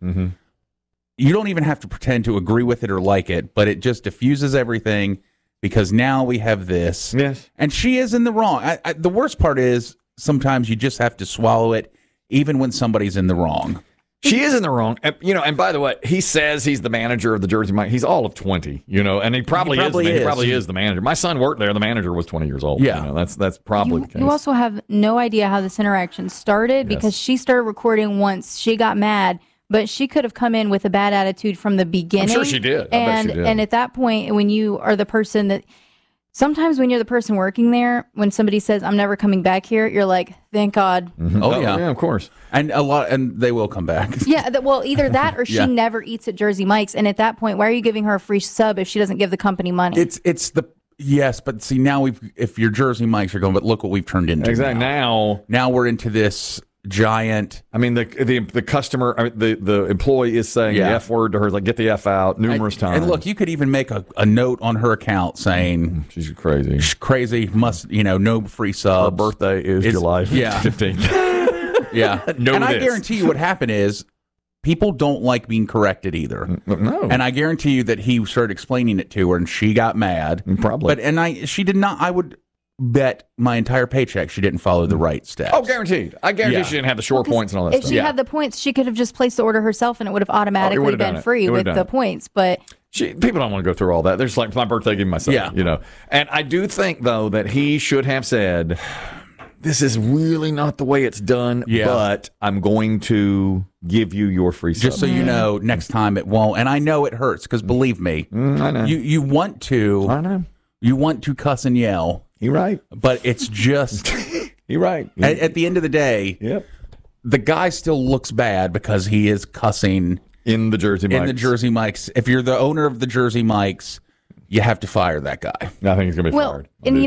You don't even have to pretend to agree with it or like it, but it just diffuses everything. Because now we have this. Yes. And she is in the wrong. The worst part is sometimes you just have to swallow it, even when somebody's in the wrong. She is in the wrong. And by the way, he says he's the manager of the Jersey Mike. He's all of 20, and he probably is. He probably is the manager. My son worked there. The manager was 20 years old. Yeah. That's probably the case. You also have no idea how this interaction started because she started recording once she got mad. But she could have come in with a bad attitude from the beginning. I'm sure she did. I bet she did. And at that point, when you are the person that... Sometimes when you're the person working there, when somebody says, I'm never coming back here, you're like, thank God. Oh, yeah. Yeah, of course. And they will come back. Yeah, well, either that or she never eats at Jersey Mike's. And at that point, why are you giving her a free sub if she doesn't give the company money? Yes, but see, now if you're Jersey Mike's, you're going, but look what we've turned into. Exactly. Now we're into this... giant. I mean, the customer, the employee is saying the F word to her, like, get the F out numerous times. And look, you could even make a note on her account saying she's crazy. She's crazy. Must no free subs. Her birthday is July 15th. Yeah. And I guarantee you, what happened is people don't like being corrected either. No. And I guarantee you that he started explaining it to her, and she got mad. Probably. But she did not. I would bet my entire paycheck she didn't follow the right steps. Oh, guaranteed. I guarantee she didn't have the short points and all that If stuff. she had the points, she could have just placed the order herself, and it would have automatically been free with the points. But people don't want to go through all that. They're just like, it's my birthday, give me my son. And I do think, though, that he should have said, this is really not the way it's done, but I'm going to give you your free sub. Just so you know, next time it won't. And I know it hurts, because believe me, I know. You want to. I know. You want to cuss and yell. You're right. But it's just. You're right. At the end of the day, the guy still looks bad because he is cussing in the Jersey Mike's. If you're the owner of the Jersey Mike's, you have to fire that guy. I think he's going to be fired.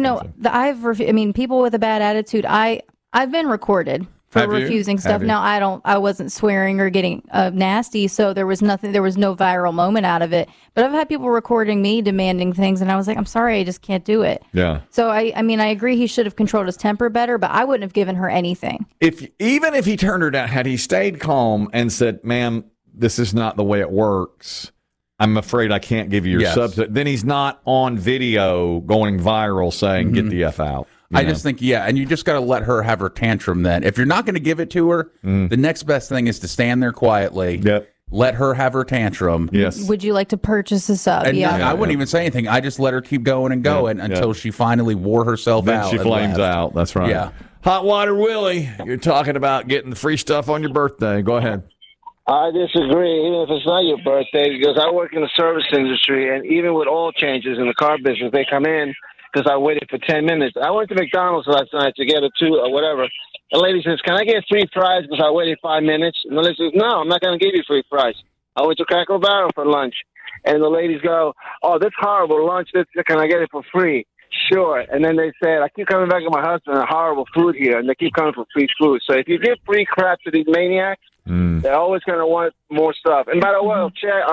And people with a bad attitude, I've been recorded for refusing stuff. Now, I wasn't swearing or getting nasty, so there was no viral moment out of it. But I've had people recording me demanding things, and I was like, I'm sorry, I just can't do it. Yeah. So I agree he should have controlled his temper better, but I wouldn't have given her anything. Even if he turned her down, had he stayed calm and said, ma'am, this is not the way it works, I'm afraid I can't give you your subs. Then he's not on video going viral saying, get the F out. I just think, and you just got to let her have her tantrum then. If you're not going to give it to her, the next best thing is to stand there quietly. Let her have her tantrum. Yes. Would you like to purchase a sub? And I wouldn't even say anything. I just let her keep going and going until she finally wore herself out. Then she flames out. That's right. Yeah. Hot Water Willie, you're talking about getting the free stuff on your birthday. Go ahead. I disagree, even if it's not your birthday, because I work in the service industry, and even with oil changes in the car business, they come in because I waited for 10 minutes. I went to McDonald's last night to get a two or whatever. The lady says, can I get free fries because I waited 5 minutes? And the lady says, no, I'm not going to give you free fries. I went to Cracker Barrel for lunch. And the ladies go, oh, that's horrible lunch. Can I get it for free? Sure. And then they said, I keep coming back with my husband, horrible food here, and they keep coming for free food. So if you give free crap to these maniacs, they're always going to want more stuff. And by the way,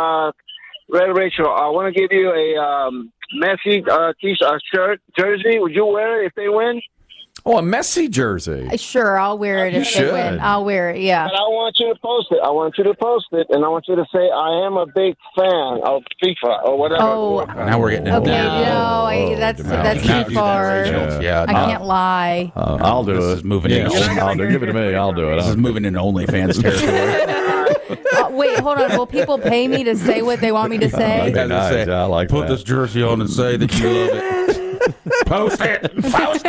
Red Rachel, I want to give you a Messi shirt, jersey. Would you wear it if they win? Oh, a Messi jersey. Sure, I'll wear it if they win. I'll wear it, yeah. But I want you to post it. And I want you to say, I am a big fan of FIFA or whatever. Oh, now we're getting okay. No, that's too far. Yeah, I can't lie. I'll do it. This is moving in. Give it to me. I'll do it. This is moving in OnlyFans territory. Wait, hold on. Will people pay me to say what they want me to say? Nice. I like Put this jersey on and say that you love it. Post it.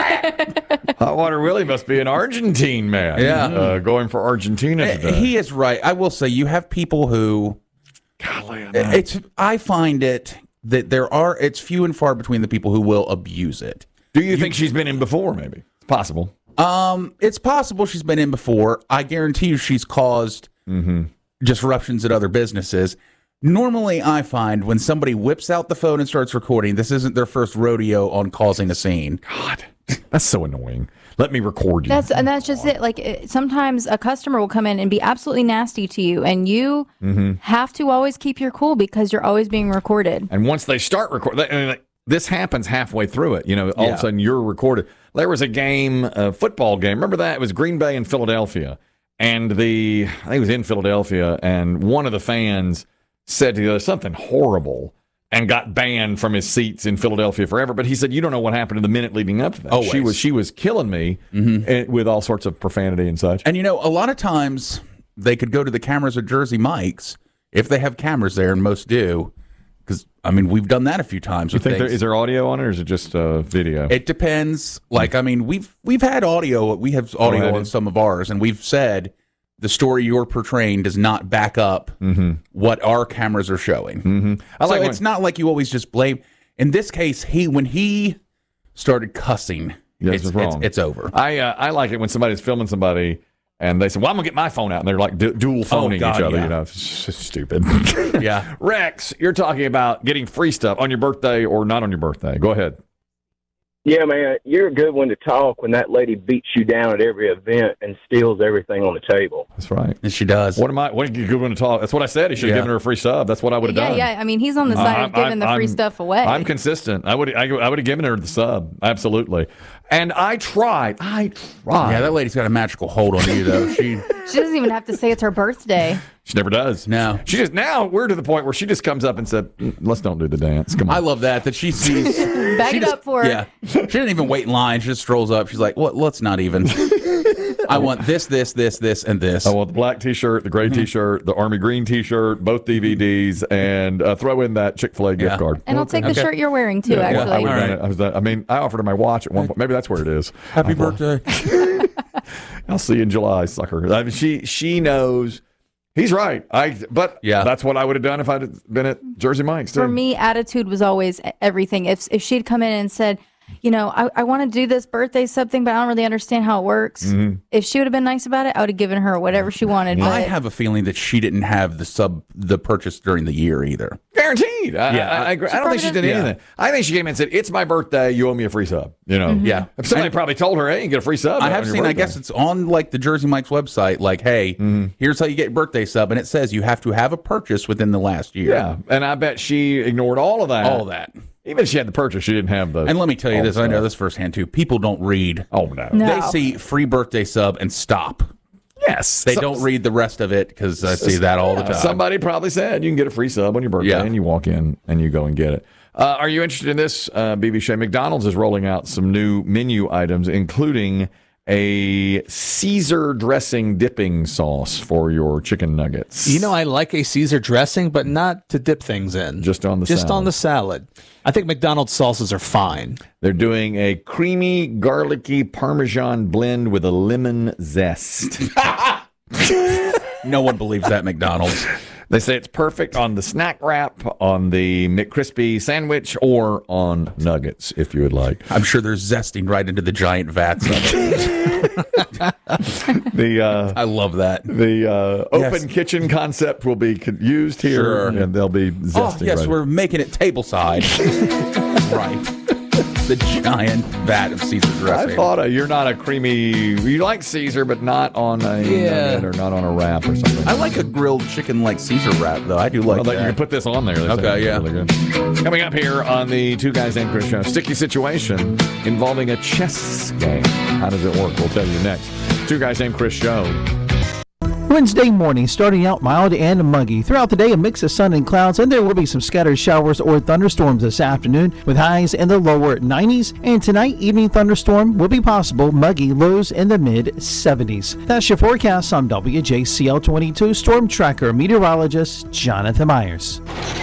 Hot Water Willie must be an Argentine man. Yeah. Going for Argentina today. He is right. I will say you have people who. I find it that it's few and far between the people who will abuse it. Do you think she's been in before? Maybe it's possible. It's possible she's been in before. I guarantee you she's caused disruptions at other businesses. Normally, I find when somebody whips out the phone and starts recording, this isn't their first rodeo on causing a scene. God, that's so annoying. Let me record you. That's just it. Like sometimes a customer will come in and be absolutely nasty to you, and you have to always keep your cool because you're always being recorded. And once they start recording, this happens halfway through it. All of a sudden you're recorded. There was a football game. Remember that? It was Green Bay and Philadelphia, and I think it was in Philadelphia, and one of the fans said to the other something horrible and got banned from his seats in Philadelphia forever. But he said, you don't know what happened in the minute leading up to that. Always. She was killing me with all sorts of profanity and such. And, a lot of times they could go to the cameras at Jersey Mike's if they have cameras there, and most do. Because, we've done that a few times. You think is there audio on it, or is it just video? It depends. We've had audio. We have audio on some of ours, and we've said the story you're portraying does not back up what our cameras are showing. It's not like you always just blame. In this case, when he started cussing, it's over. I like it when somebody's filming somebody and they say, well, I'm going to get my phone out. And they're like dual phoning each other. Yeah. It's just stupid. Yeah. Rex, you're talking about getting free stuff on your birthday or not on your birthday. Go ahead. Yeah, man, you're a good one to talk when that lady beats you down at every event and steals everything on the table. That's right. And she does. What are you good one to talk? That's what I said. He should have given her a free sub. That's what I would have done. Yeah. I mean, he's on the side of giving the free stuff away. I'm consistent. I would have given her the sub. Absolutely. And I tried. Yeah, that lady's got a magical hold on you, though. She doesn't even have to say it's her birthday. She never does. No. She just now we're to the point where she just comes up and said, "Let's don't do the dance." Come on. I love that she sees. Back it up for her. Yeah. She doesn't even wait in line. She just strolls up. She's like, "What? Let's not even." I want this, and this. I want the black T-shirt, the gray T-shirt, the army green T-shirt, both DVDs, and throw in that Chick-fil-A gift card. And I'll take the shirt you're wearing too. Actually, I mean, I offered her my watch at one point. Maybe that's where it is. Happy birthday. I'll see you in July, sucker. I mean, she knows. He's right. But that's what I would have done if I'd been at Jersey Mike's too. For me, attitude was always everything. If she'd come in and said, I want to do this birthday something, but I don't really understand how it works. Mm-hmm. If she would have been nice about it, I would have given her whatever she wanted. I have a feeling that she didn't have the purchase during the year either. Guaranteed. I don't think she did anything. I think she came in and said, "It's my birthday. You owe me a free sub." Mm-hmm. Yeah. If somebody probably told her, "Hey, you get a free sub." I have seen. I guess it's on like the Jersey Mike's website. Like, hey, here's how you get birthday sub, and it says you have to have a purchase within the last year. Yeah, and I bet she ignored all of that. Even if she had the purchase, she didn't have the. And let me tell you this, I know this firsthand too. People don't read. Oh, no. They see free birthday sub and stop. Yes. They don't read the rest of it because I see that all the time. Somebody probably said you can get a free sub on your birthday, and you walk in and you go and get it. Are you interested in this, BB Shea? McDonald's is rolling out some new menu items, including a Caesar dressing dipping sauce for your chicken nuggets. I like a Caesar dressing, but not to dip things in. Just on the salad. I think McDonald's sauces are fine. They're doing a creamy, garlicky Parmesan blend with a lemon zest. No one believes that, McDonald's. They say it's perfect on the snack wrap, on the McCrispy sandwich, or on nuggets, if you would like. I'm sure they're zesting right into the giant vats of it. I love that. The open kitchen concept will be used here, and they'll be zesting. Oh, yes, we're making it tableside. Right. The giant vat of Caesar dressing. I thought you're not a creamy. You like Caesar, but not on a nugget or not on a wrap or something. I like a grilled chicken like Caesar wrap, though. I do like that. You can put this on there. Okay, yeah. Really good. Coming up here on the Two Guys Named Chris show, sticky situation involving a chess game. How does it work? We'll tell you next. Two Guys Named Chris show. Wednesday morning starting out mild and muggy. Throughout the day, a mix of sun and clouds, and there will be some scattered showers or thunderstorms this afternoon with highs in the lower 90s. And tonight, evening thunderstorm will be possible, muggy, lows in the mid-70s. That's your forecast. I'm WJCL 22 Storm Tracker meteorologist Jonathan Myers.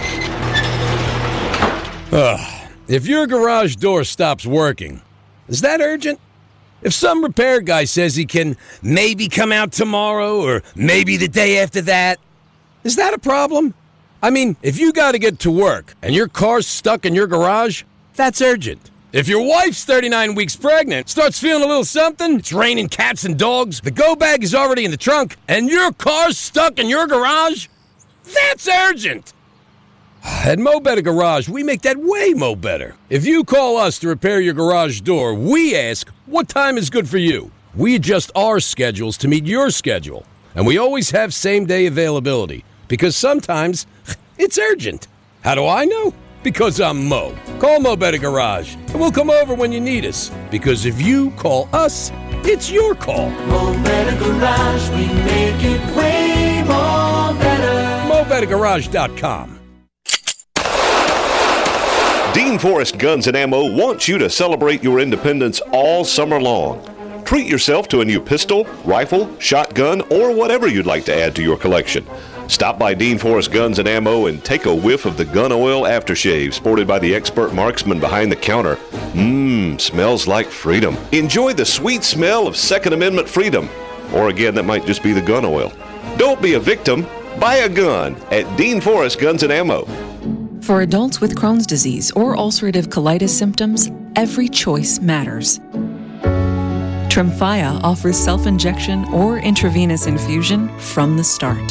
If your garage door stops working, is that urgent? If some repair guy says he can maybe come out tomorrow or maybe the day after that, is that a problem? I mean, if you got to get to work and your car's stuck in your garage, that's urgent. If your wife's 39 weeks pregnant, starts feeling a little something, it's raining cats and dogs, the go bag is already in the trunk, and your car's stuck in your garage, that's urgent. At Mo Better Garage, we make that way mo better. If you call us to repair your garage door, we ask, what time is good for you? We adjust our schedules to meet your schedule. And we always have same-day availability, because sometimes it's urgent. How do I know? Because I'm Mo. Call Mo Better Garage, and we'll come over when you need us. Because if you call us, it's your call. Mo Better Garage, we make it way more better. MoBetterGarage.com. Dean Forrest Guns and Ammo wants you to celebrate your independence all summer long. Treat yourself to a new pistol, rifle, shotgun, or whatever you'd like to add to your collection. Stop by Dean Forrest Guns and Ammo and take a whiff of the gun oil aftershave sported by the expert marksman behind the counter. Smells like freedom. Enjoy the sweet smell of Second Amendment freedom. Or again, that might just be the gun oil. Don't be a victim. Buy a gun at Dean Forrest Guns and Ammo. For adults with Crohn's disease or ulcerative colitis symptoms, every choice matters. Tremfya offers self-injection or intravenous infusion from the start.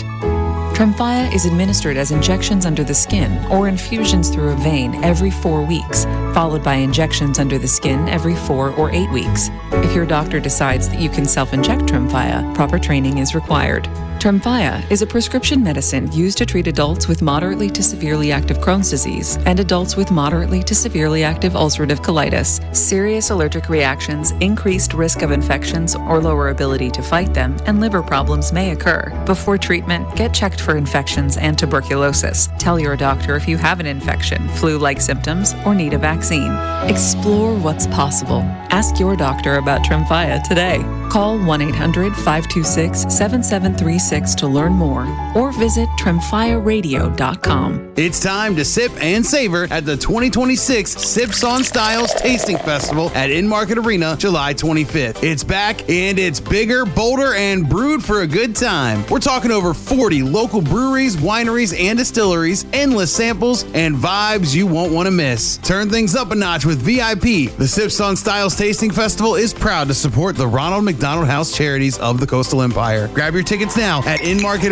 Tremfya is administered as injections under the skin or infusions through a vein every 4 weeks followed by injections under the skin every 4 or 8 weeks. If your doctor decides that you can self-inject Tremfya, proper training is required. Tremfya is a prescription medicine used to treat adults with moderately to severely active Crohn's disease and adults with moderately to severely active ulcerative colitis. Serious allergic reactions, increased risk of infections or lower ability to fight them, and liver problems may occur. Before treatment, get checked for infections and tuberculosis. Tell your doctor if you have an infection, flu-like symptoms, or need a vaccine. Explore what's possible. Ask your doctor about Tremfya today. Call 1-800-526-7736 to learn more or visit TremfyaRadio.com. It's time to sip and savor at the 2026 Sips on Styles Tasting Festival at In-Market Arena, July 25th. It's back and it's bigger, bolder, and brewed for a good time. We're talking over 40 local breweries, wineries, and distilleries, endless samples, and vibes you won't want to miss. Turn things up a notch with VIP. The Sips on Styles Tasting Festival is proud to support the Ronald McDonald House Charities of the Coastal Empire. Grab your tickets now at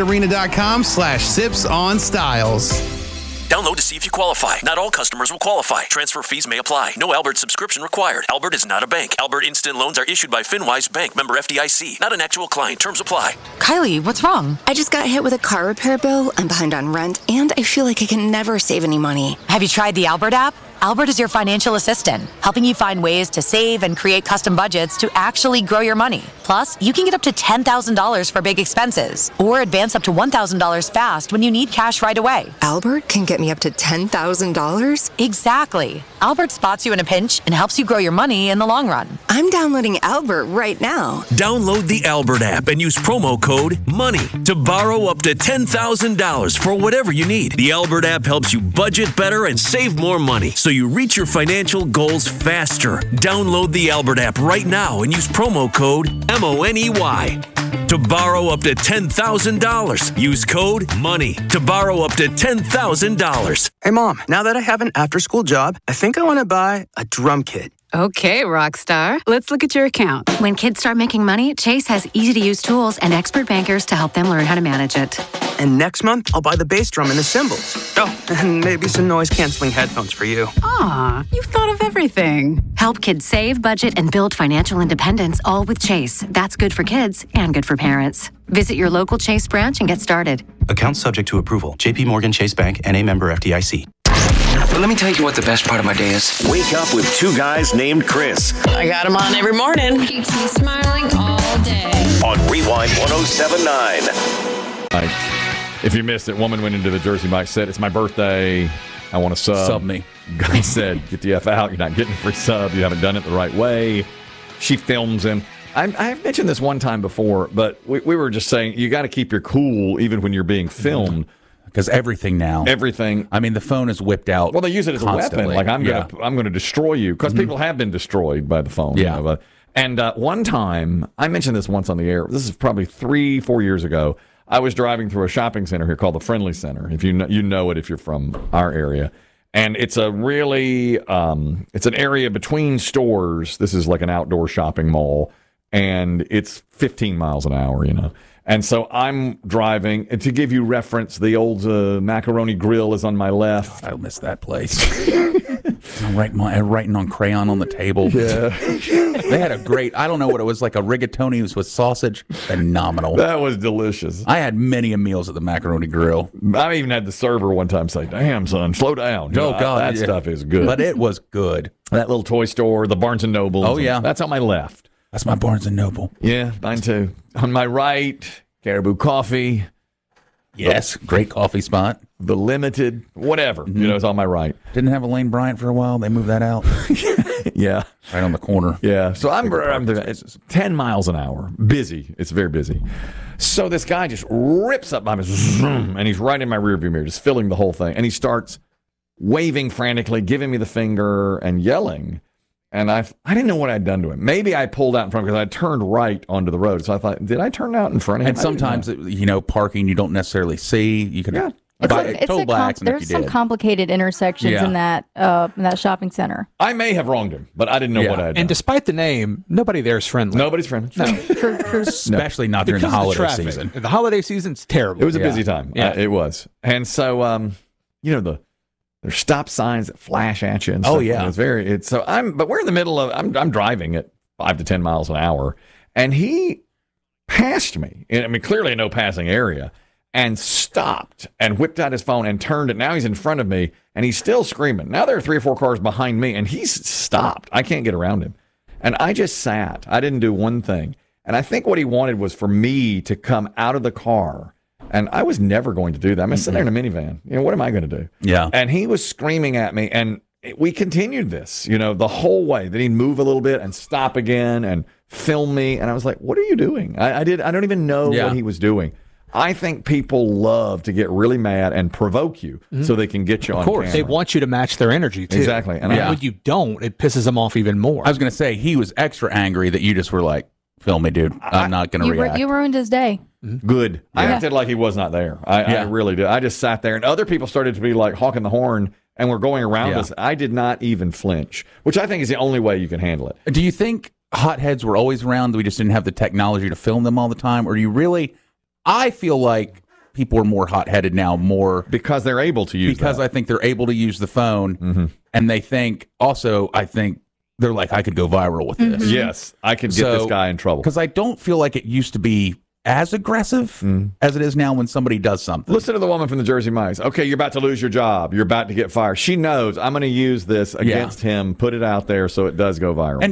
inmarketarena.com/sipsonstyles. Download to see if you qualify. Not all customers will qualify. Transfer fees may apply. No Albert subscription required. Albert is not a bank. Albert Instant Loans are issued by FinWise Bank, member FDIC. Not an actual client. Terms apply. Kylie, what's wrong? I just got hit with a car repair bill. I'm behind on rent, and I feel like I can never save any money. Have you tried the Albert app? Albert is your financial assistant, helping you find ways to save and create custom budgets to actually grow your money. Plus, you can get up to $10,000 for big expenses or advance up to $1,000 fast when you need cash right away. Albert can get me up to $10,000? Exactly. Albert spots you in a pinch and helps you grow your money in the long run. I'm downloading Albert right now. Download the Albert app and use promo code MONEY to borrow up to $10,000 for whatever you need. The Albert app helps you budget better and save more money, so you reach your financial goals faster. Download the Albert app right now and use promo code MONEY to borrow up to $10,000. Use code MONEY to borrow up to $10,000. Hey, Mom, now that I have an after-school job, I think I want to buy a drum kit. Okay, Rockstar. Let's look at your account. When kids start making money, Chase has easy-to-use tools and expert bankers to help them learn how to manage it. And next month, I'll buy the bass drum and the cymbals. Oh, and maybe some noise-canceling headphones for you. Aw, you've thought of everything. Help kids save, budget, and build financial independence, all with Chase. That's good for kids and good for parents. Visit your local Chase branch and get started. Account subject to approval. J.P. Morgan Chase Bank, N.A. member FDIC. But let me tell you what the best part of my day is. Wake up with two guys named Chris. I got him on every morning. Keeps me smiling all day. On Rewind 107.9. If you missed it, woman went into the Jersey Mike, said, "It's my birthday. I want to sub." Sub me. Guy said, "Get the F out. You're not getting a free sub. You haven't done it the right way." She films him. I've mentioned this one time before, but we were just saying you got to keep your cool even when you're being filmed. Because everything now. Everything. I mean, the phone is whipped out. Well, they use it as constantly. a weapon. Like, I'm going to destroy you. Because people have been destroyed by the phone. Yeah. You know, and one time, I mentioned this once on the air. This is probably 3-4 years ago. I was driving through a shopping center here called the Friendly Center. If you know it if you're from our area. And it's a really, it's an area between stores. This is like an outdoor shopping mall. And it's 15 miles an hour, you know. And so I'm driving, and to give you reference, the old Macaroni Grill is on my left. I miss that place. I'm writing on crayon on the table. Yeah. They had a great, I don't know what it was, like a rigatoni with sausage. Phenomenal. That was delicious. I had many meals at the Macaroni Grill. I even had the server one time say, "Damn, son, slow down." Oh, God. That stuff is good. But it was good. That little toy store, the Barnes & Noble. Oh, yeah. That's on my left. That's my Barnes & Noble. Yeah, mine too. On my right, Caribou Coffee. Yes, great coffee spot. The Limited, whatever. Mm-hmm. You know, it's on my right. Didn't have a Lane Bryant for a while. They moved that out. Yeah. Right on the corner. Yeah. So it's 10 miles an hour. Busy. It's very busy. So this guy just rips up by me, and he's right in my rearview mirror, just filling the whole thing. And he starts waving frantically, giving me the finger, and yelling. And I didn't know what I'd done to him. Maybe I pulled out in front because I turned right onto the road. So I thought, did I turn out in front of him? And sometimes, parking you don't necessarily see. You can there's some complicated intersections in that shopping center. I may have wronged him, but I didn't know what I had done. And despite the name, nobody there is friendly. Nobody's friendly. No. Especially not during the holiday season. The holiday season's terrible. It was a busy time. Yeah. It was. And so, the There's stop signs that flash at you. And Oh, stuff. yeah. But we're in the middle of, I'm driving at 5 to 10 miles an hour, and he passed me. I mean, clearly a no passing area, and stopped and whipped out his phone and turned it. Now he's in front of me, and he's still screaming. Now there are 3 or 4 cars behind me, and he's stopped. I can't get around him. And I just sat. I didn't do one thing. And I think what he wanted was for me to come out of the car. And I was never going to do that. I'm sitting there in a minivan. What am I going to do? Yeah. And he was screaming at me, and we continued this, the whole way. Then he'd move a little bit and stop again and film me. And I was like, what are you doing? I don't even know what he was doing. I think people love to get really mad and provoke you so they can get you on camera. Of course. They want you to match their energy, too. Exactly. And when you don't, it pisses them off even more. I was going to say, he was extra angry that you just were like, film me, dude. I'm not going to react. You ruined his day. Good. I acted like he was not there. I really did. I just sat there, and other people started to be like honking the horn and were going around us. I did not even flinch, which I think is the only way you can handle it. Do you think hotheads were always around? We just didn't have the technology to film them all the time? Or do you really... I feel like people are more hot-headed now, because they're able to use because that. I think they're able to use the phone, and they think also, I think they're like, I could go viral with this. Yes, I could get this guy in trouble. Because I don't feel like it used to be as aggressive as it is now when somebody does something. Listen to the woman from the Jersey Mike's. Okay, you're about to lose your job. You're about to get fired. She knows I'm going to use this against him, put it out there so it does go viral.